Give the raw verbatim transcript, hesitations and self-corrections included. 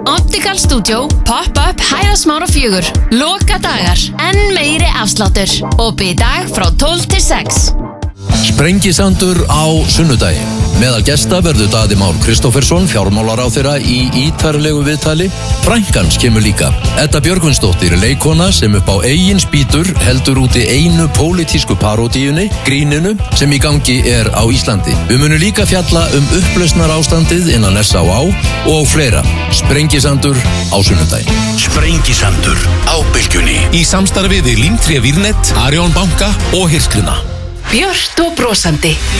Optical Studio, Pop-up Hæðasmára fjögur. Loka dagar, enn meiri afsláttur. Opið í dag frá tólf til sex. Sprengisandur á sunnudaginn. Meðal gesta verður Daði Már Kristófersson, fjármálaráðherra í ítarlegu viðtali. Frænkans kemur líka. Edda Björgvinsdóttir, leikona sem upp á eigin spýtur heldur úti einu pólitísku parodíunni, gríninu, sem í gangi er á Íslandi. Við munum líka fjalla um upplausnar ástandið innan S á á og fleira. Sprengisandur á sunnudaginn. Sprengisandur á Bylgjunni. Í samstarfi við Límtré Vírnet, Arion banka og Hirsluna. Björt og brosandi.